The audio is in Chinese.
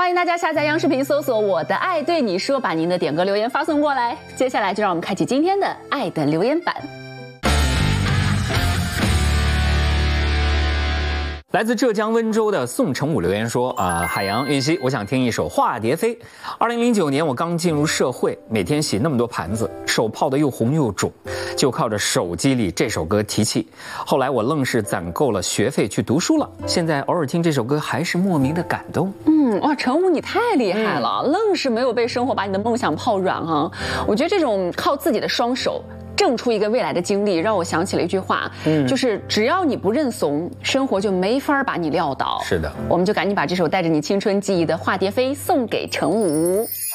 欢迎大家下载央视频搜索我的爱对你说，把您的点歌留言发送过来。接下来就让我们开启今天的爱的留言板。 来自浙江温州的宋成武留言说：海洋、玉溪，我想听一首《化蝶飞》。2009年我刚进入社会，每天洗那么多盘子，手泡得又红又肿，就靠着手机里这首歌提气。后来我愣是攒够了学费去读书了，现在偶尔听这首歌还是莫名的感动。 哇，成武你太厉害了，愣是没有被生活把你的梦想泡软啊！我觉得这种靠自己的双手挣出一个未来的经历，让我想起了一句话，就是只要你不认怂，生活就没法把你撂倒。 是的， 我们就赶紧把这首带着你青春记忆的《化蝶飞》送给成武。